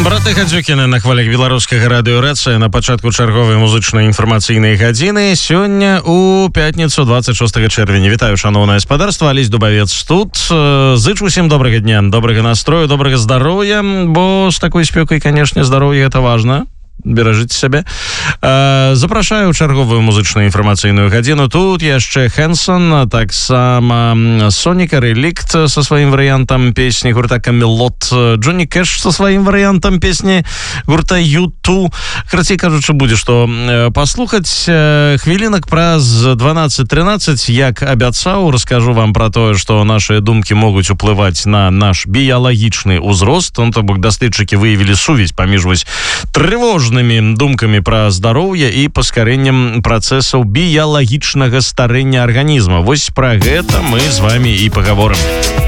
Браты Гадзюкіны на хвалях беларускага радыёрэцыя на пачатку чарговай музычнай інфармацыйнай гадзіны сёння у пятніцу 26 чэрвеня. Вітаю, шаноўнае гаспадарства, Алесь Дубавец тут. Зычу усім добрага дня, добрага настрою, добрага здароўя, бо з такой спёкай, канешне, здароўе гэта важна. Беражыце сябе. Запрашаю чарговую музычную інфармацыйную гадзіну. Тут яшчэ Хэнсон, таксама Соника Реликт со сваім варыянтам песні гурта Камелот, Джонни Кэш со сваім варыянтам песні гурта U2. Крацей кажучы, будзе што паслухаць. Хвілінак праз 12-13, як абяцаў, раскажу вам пра тое, што нашыя думкі могуць уплываць на наш біялагічны ўзрост. То бок даследчыкі выявілі сувязь паміж вось трывожнымі думкамі пра здароўе і паскарэннем працэсаў біялагічнага старэння арганізма. Вось пра гэта мы з вамі і пагаворым.